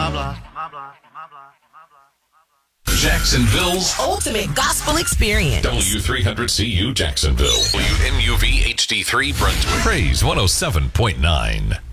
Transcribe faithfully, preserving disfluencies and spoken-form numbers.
Jacksonville's ultimate gospel experience. W three hundred C U Jacksonville. W N U V H D three Brunswick. Praise one oh seven point nine.